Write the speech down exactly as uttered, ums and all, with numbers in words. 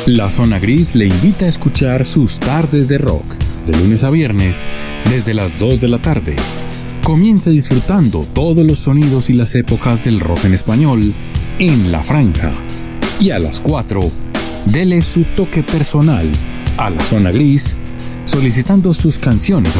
La Zona Gris le invita a escuchar sus tardes de rock, de lunes a viernes, desde las dos de la tarde. Comience disfrutando todos los sonidos y las épocas del rock en español en La Franja. Y a las cuatro, dele su toque personal a La Zona Gris, solicitando sus canciones